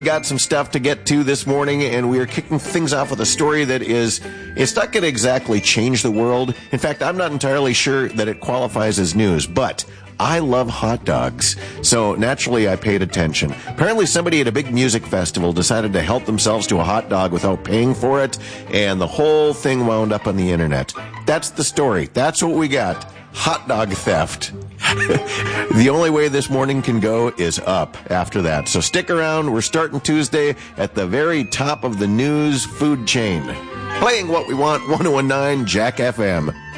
Got some stuff to get to this morning, and we are kicking things off with a story that it's not going to exactly change the world. In fact, I'm not entirely sure that it qualifies as news, but I love hot dogs, so naturally I paid attention. Apparently somebody at a big music festival decided to help themselves to a hot dog without paying for it, and the whole thing wound up on the internet. That's the story. That's what we got. Hot dog theft. The only way this morning can go is up after that. So stick around. We're starting Tuesday at the very top of the news food chain. Playing what we want, 1019 Jack FM.